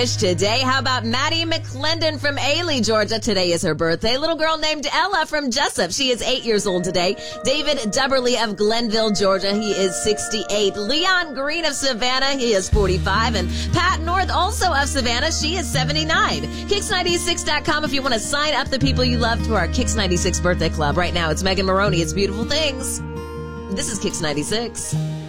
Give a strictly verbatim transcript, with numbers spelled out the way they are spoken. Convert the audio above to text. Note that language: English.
wish today. How about Maddie McClendon from Ailey, Georgia? Today is her birthday. Little girl named Ella from Jessup. She is eight years old today. David Dubberly of Glenville, Georgia. He is sixty-eight. Leon Green of Savannah. He is forty-five. And Pat North, also of Savannah. She is seventy-nine. Kicks ninety-six dot com if you want to sign up the people you love to our Kicks ninety-six birthday club. Right now, it's Megan Maroney. It's Beautiful Things. This is Kicks ninety-six.